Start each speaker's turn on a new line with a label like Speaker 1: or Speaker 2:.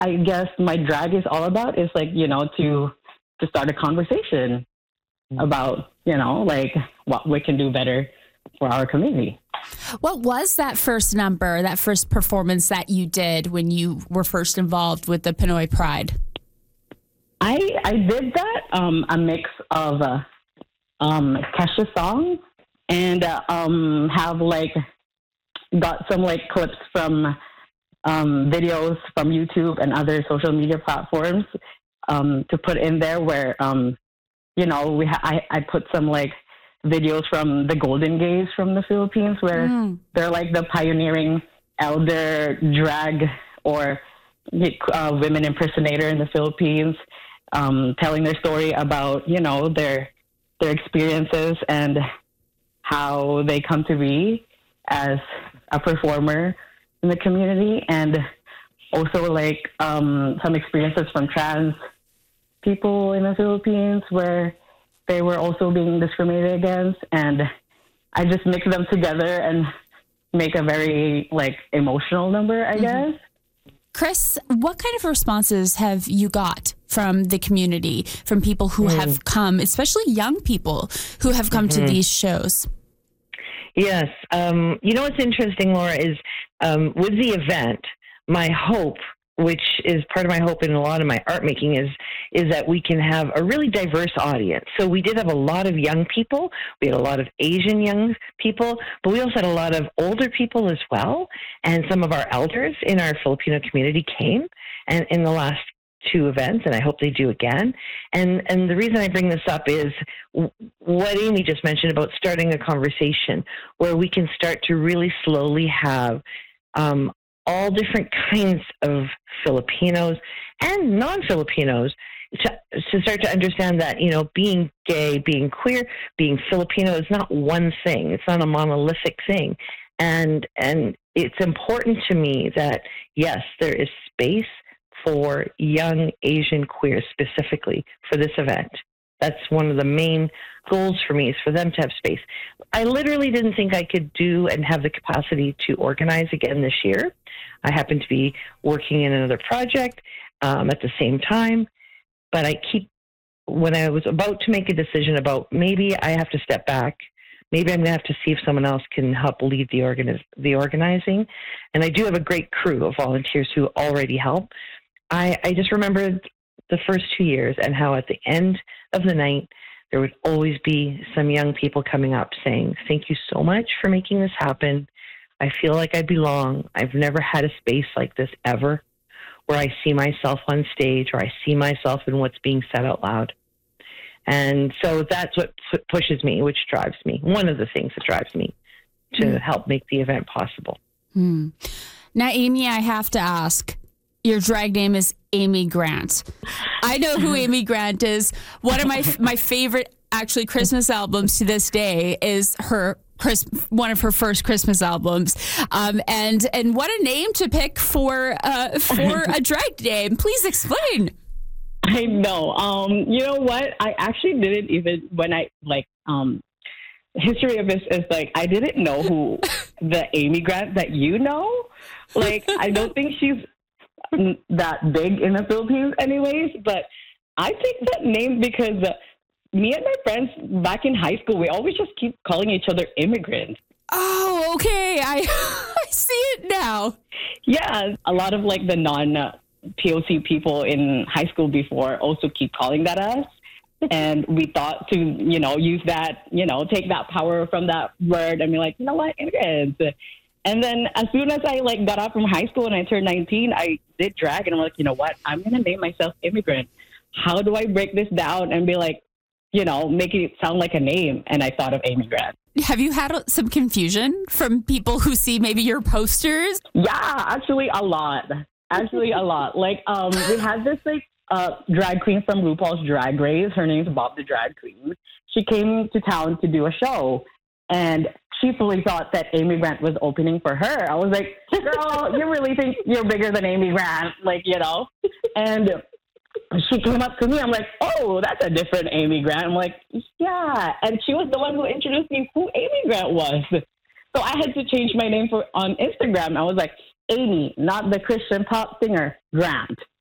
Speaker 1: I guess my drag is all about is like, to start a conversation about, like what we can do better for our community.
Speaker 2: What was that first number, that first performance that you did when you were first involved with the Pinoy Pride?
Speaker 1: I did that, a mix of Kesha songs and have like got some like clips from videos from YouTube and other social media platforms to put in there where I put some like videos from the Golden Gays from the Philippines where they're like the pioneering elder drag or women impersonator in the Philippines, telling their story about, their experiences and how they come to be as a performer in the community, and also like some experiences from trans people in the Philippines where they were also being discriminated against, and I just mix them together and make a very like emotional number, I guess.
Speaker 2: Chris, what kind of responses have you got from the community, from people who have come, especially young people who have come to these shows?
Speaker 3: Yes. What's interesting, Laura, is with the event, my hope, which is part of my hope in a lot of my art making, is that we can have a really diverse audience. So we did have a lot of young people. We had a lot of Asian young people, but we also had a lot of older people as well. And some of our elders in our Filipino community came and in the last two events, and I hope they do again. And the reason I bring this up is what Amy just mentioned about starting a conversation where we can start to really slowly have all different kinds of Filipinos and non-Filipinos to start to understand that, being gay, being queer, being Filipino is not one thing. It's not a monolithic thing. And it's important to me that, yes, there is space for young Asian queers specifically for this event. That's one of the main goals for me, is for them to have space. I literally didn't think I could do and have the capacity to organize again this year. I happen to be working in another project at the same time, but when I was about to make a decision about maybe I have to step back, maybe I'm going to have to see if someone else can help lead the organizing. And I do have a great crew of volunteers who already help. I just remembered the first 2 years and how at the end of the night, there would always be some young people coming up saying, "Thank you so much for making this happen. I feel like I belong. I've never had a space like this ever, where I see myself on stage or I see myself in what's being said out loud." And so that's what pushes me, which drives me. One of the things that drives me to help make the event possible.
Speaker 2: Now, Amy, I have to ask, your drag name is Amy Grant. I know who Amy Grant is. One of my favorite, actually, Christmas albums to this day is one of her first Christmas albums. And what a name to pick for a drag name. Please explain.
Speaker 1: I know. You know what? I actually didn't even, when I, history of this is like, I didn't know who the Amy Grant that you know. Like, I don't think she's that big in the Philippines anyways, but I picked that name because me and my friends back in high school, we always just keep calling each other immigrant.
Speaker 2: Oh, okay. I see it now.
Speaker 1: Yeah, a lot of like the non-POC people in high school before also keep calling that us. And we thought to, use that, take that power from that word and be like, you know what, immigrants. And then as soon as I got out from high school and I turned 19, I did drag and I'm like, you know what, I'm going to name myself Immigrant. How do I break this down and be like, make it sound like a name? And I thought of Amy Grant.
Speaker 2: Have you had some confusion from people who see maybe your posters?
Speaker 1: Yeah, actually a lot. Like, we had this drag queen from RuPaul's Drag Race. Her name's Bob the Drag Queen. She came to town to do a show. And she fully thought that Amy Grant was opening for her. I was like, girl, you really think you're bigger than Amy Grant? And she came up to me. I'm like, oh, that's a different Amy Grant. I'm like, yeah. And she was the one who introduced me who Amy Grant was. So I had to change my name on Instagram. I was like, Amy, not the Christian pop singer, Grant.